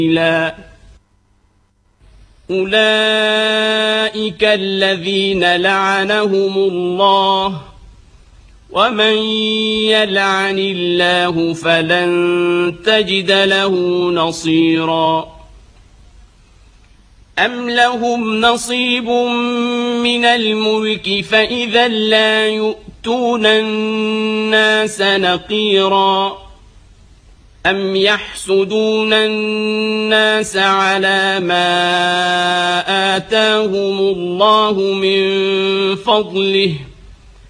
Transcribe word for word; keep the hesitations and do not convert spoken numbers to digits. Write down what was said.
أولئك الذين لعنهم الله ومن يلعن الله فلن تجد له نصيرا أم لهم نصيب من الملك فإذا لا يؤتون الناس نقيرا أم يحسدون الناس على ما آتاهم الله من فضله